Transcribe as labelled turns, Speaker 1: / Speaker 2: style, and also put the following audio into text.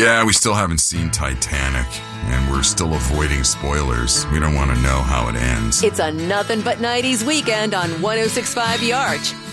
Speaker 1: Yeah, we still haven't seen Titanic, and we're still avoiding spoilers. We don't want to know how it ends.
Speaker 2: It's a Nothing But 90s weekend on 106.5 The Arch.